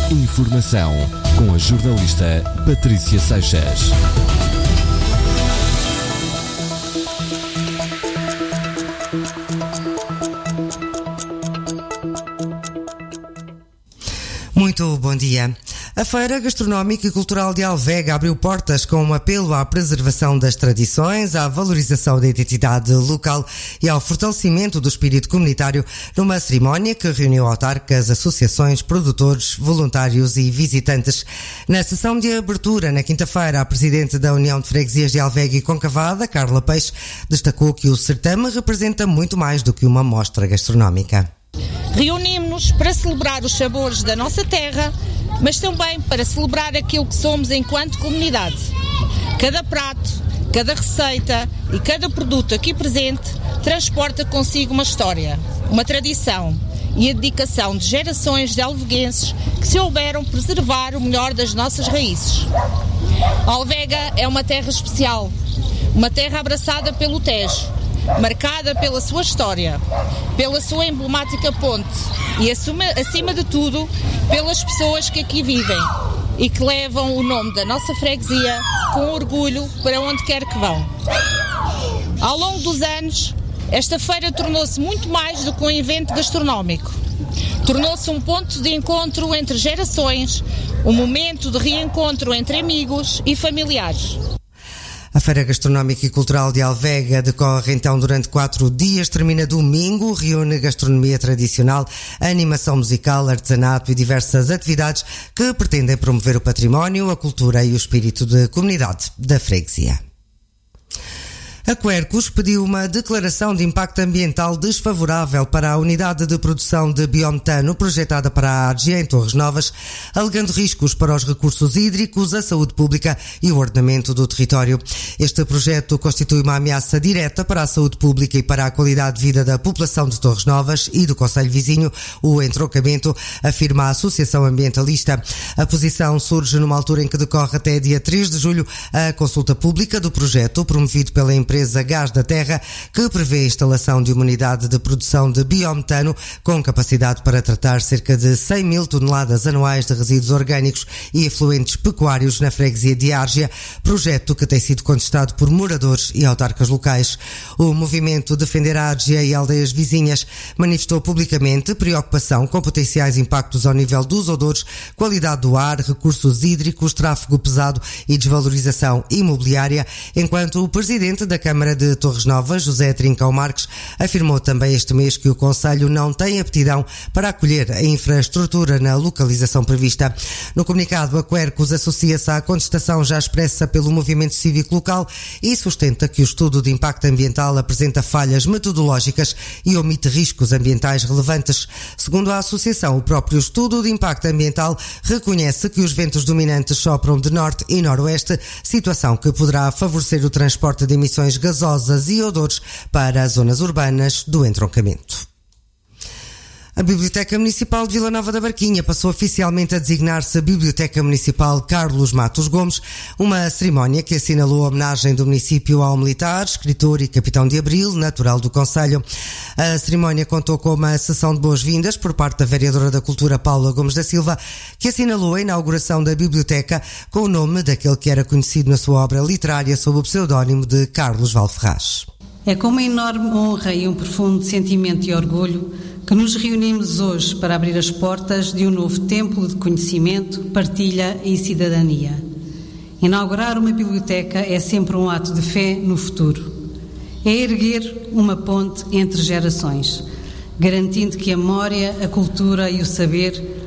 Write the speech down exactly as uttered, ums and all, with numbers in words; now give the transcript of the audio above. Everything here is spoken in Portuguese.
Informação com a jornalista Patrícia Seixas. Muito bom dia. A Feira Gastronómica e Cultural de Alvega abriu portas com um apelo à preservação das tradições, à valorização da identidade local e ao fortalecimento do espírito comunitário numa cerimónia que reuniu autarcas, associações, produtores, voluntários e visitantes. Na sessão de abertura, na quinta-feira, a Presidente da União de Freguesias de Alvega e Concavada, Carla Peixe, destacou que o certame representa muito mais do que uma mostra gastronómica. Reunimos-nos para celebrar os sabores da nossa terra, mas também para celebrar aquilo que somos enquanto comunidade. Cada prato, cada receita e cada produto aqui presente transporta consigo uma história, uma tradição e a dedicação de gerações de alveguenses que souberam preservar o melhor das nossas raízes. A Alvega é uma terra especial, uma terra abraçada pelo Tejo, marcada pela sua história, pela sua emblemática ponte e, acima de tudo, pelas pessoas que aqui vivem e que levam o nome da nossa freguesia com orgulho para onde quer que vão. Ao longo dos anos, esta feira tornou-se muito mais do que um evento gastronómico. Tornou-se um ponto de encontro entre gerações, um momento de reencontro entre amigos e familiares. A Feira Gastronómica e Cultural de Alvega decorre então durante quatro dias, termina domingo, reúne gastronomia tradicional, animação musical, artesanato e diversas atividades que pretendem promover o património, a cultura e o espírito de comunidade da freguesia. A Quercus pediu uma declaração de impacto ambiental desfavorável para a unidade de produção de biometano projetada para a Argia, em Torres Novas, alegando riscos para os recursos hídricos, a saúde pública e o ordenamento do território. Este projeto constitui uma ameaça direta para a saúde pública e para a qualidade de vida da população de Torres Novas e do concelho vizinho, o entroncamento, afirma a Associação Ambientalista. A posição surge numa altura em que decorre até dia três de julho a consulta pública do projeto, promovido pela empresa A Gás da Terra, que prevê a instalação de uma unidade de produção de biometano com capacidade para tratar cerca de cem mil toneladas anuais de resíduos orgânicos e efluentes pecuários na freguesia de Argia, projeto que tem sido contestado por moradores e autarcas locais. O movimento Defender a Argia e aldeias vizinhas manifestou publicamente preocupação com potenciais impactos ao nível dos odores, qualidade do ar, recursos hídricos, tráfego pesado e desvalorização imobiliária, enquanto o presidente da Câmara de Torres Novas, José Trincão Marques, afirmou também este mês que o concelho não tem aptidão para acolher a infraestrutura na localização prevista. No comunicado, a Quercus associa-se à contestação já expressa pelo movimento cívico local e sustenta que o estudo de impacto ambiental apresenta falhas metodológicas e omite riscos ambientais relevantes. Segundo a associação, o próprio estudo de impacto ambiental reconhece que os ventos dominantes sopram de norte e noroeste, situação que poderá favorecer o transporte de emissões gasosas e odores para as zonas urbanas do entroncamento. A Biblioteca Municipal de Vila Nova da Barquinha passou oficialmente a designar-se Biblioteca Municipal Carlos Matos Gomes, uma cerimónia que assinalou a homenagem do município ao militar, escritor e capitão de Abril, natural do concelho. A cerimónia contou com uma sessão de boas-vindas por parte da vereadora da Cultura, Paula Gomes da Silva, que assinalou a inauguração da biblioteca com o nome daquele que era conhecido na sua obra literária sob o pseudónimo de Carlos Valferraz. É com uma enorme honra e um profundo sentimento de orgulho que nos reunimos hoje para abrir as portas de um novo templo de conhecimento, partilha e cidadania. Inaugurar uma biblioteca é sempre um ato de fé no futuro. É erguer uma ponte entre gerações, garantindo que a memória, a cultura e o saber